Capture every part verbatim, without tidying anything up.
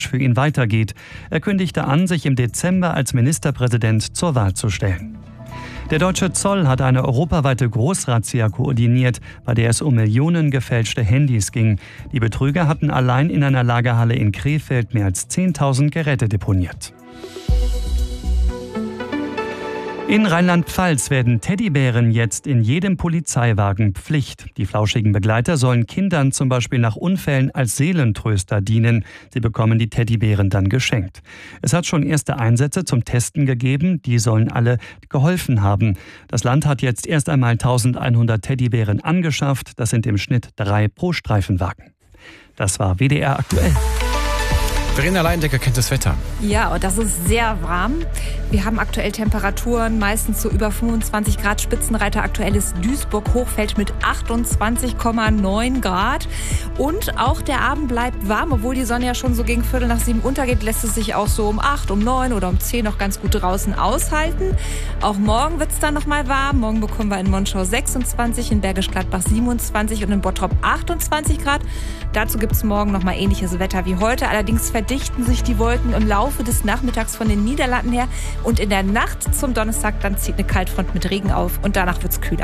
für ihn weitergeht. Er kündigte an, sich im Dezember als Ministerpräsident zur Wahl zu stellen. Der deutsche Zoll hat eine europaweite Großrazzia koordiniert, bei der es um Millionen gefälschte Handys ging. Die Betrüger hatten allein in einer Lagerhalle in Krefeld mehr als zehntausend Geräte deponiert. In Rheinland-Pfalz werden Teddybären jetzt in jedem Polizeiwagen Pflicht. Die flauschigen Begleiter sollen Kindern zum Beispiel nach Unfällen als Seelentröster dienen. Sie bekommen die Teddybären dann geschenkt. Es hat schon erste Einsätze zum Testen gegeben. Die sollen alle geholfen haben. Das Land hat jetzt erst einmal eintausendeinhundert Teddybären angeschafft. Das sind im Schnitt drei pro Streifenwagen. Das war W D R aktuell. Verena Leindecker kennt das Wetter. Ja, und das ist sehr warm. Wir haben aktuell Temperaturen meistens so über fünfundzwanzig Grad. Spitzenreiter aktuell ist Duisburg-Hochfeld mit achtundzwanzig Komma neun Grad. Und auch der Abend bleibt warm, obwohl die Sonne ja schon so gegen Viertel nach sieben untergeht, lässt es sich auch so um acht, um neun oder um zehn noch ganz gut draußen aushalten. Auch morgen wird es dann noch mal warm. Morgen bekommen wir in Monschau sechsundzwanzig, in Bergisch Gladbach siebenundzwanzig und in Bottrop achtundzwanzig Grad. Dazu gibt es morgen noch mal ähnliches Wetter wie heute. Allerdings verdichten sich die Wolken im Laufe des Nachmittags von den Niederlanden her. Und in der Nacht zum Donnerstag dann zieht eine Kaltfront mit Regen auf und danach wird es kühler.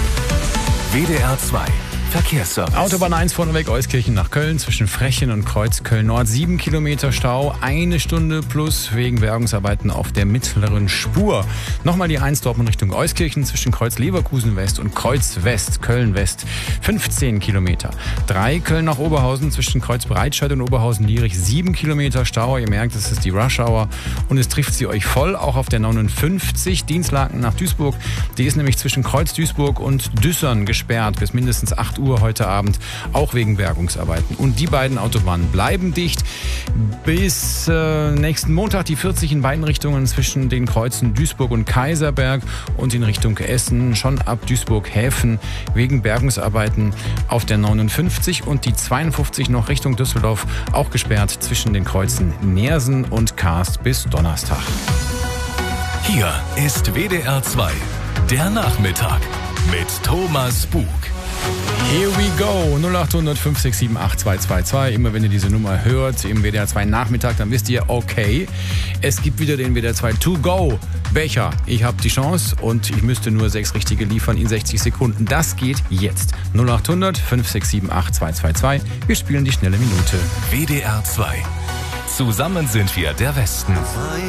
W D R zwei Verkehrsservice. Autobahn eins vorneweg Euskirchen nach Köln zwischen Frechen und Kreuz Köln-Nord. Sieben Kilometer Stau, eine Stunde plus wegen Bergungsarbeiten auf der mittleren Spur. Nochmal die eins Dortmund Richtung Euskirchen zwischen Kreuz Leverkusen West und Kreuz West Köln West. fünfzehn Kilometer. drei Köln nach Oberhausen zwischen Kreuz Breitscheid und Oberhausen-Lierich. sieben Kilometer Stau. Ihr merkt, es ist die Rush Hour und es trifft sie euch voll. Auch auf der neunundfünfzig Dienstlaken nach Duisburg. Die ist nämlich zwischen Kreuz Duisburg und Düssern gesperrt bis mindestens acht Uhr heute Abend, auch wegen Bergungsarbeiten. Und die beiden Autobahnen bleiben dicht bis äh, nächsten Montag. Die vierzig in beiden Richtungen zwischen den Kreuzen Duisburg und Kaiserberg und in Richtung Essen schon ab Duisburg-Häfen wegen Bergungsarbeiten auf der neunundfünfzig und die zweiundfünfzig noch Richtung Düsseldorf auch gesperrt zwischen den Kreuzen Neersen und Karst bis Donnerstag. Hier ist W D R zwei, der Nachmittag mit Thomas Bug. Here we go, null acht hundert fünf sechs sieben acht zwei zwei zwei. Immer wenn ihr diese Nummer hört im W D R zwei Nachmittag, dann wisst ihr, okay, es gibt wieder den W D R zwei To-Go Becher. Ich habe die Chance und ich müsste nur sechs richtige liefern in sechzig Sekunden. Das geht jetzt. null acht hundert fünf sechs sieben acht zwei zwei zwei. Wir spielen die schnelle Minute. W D R zwei. Zusammen sind wir der Westen.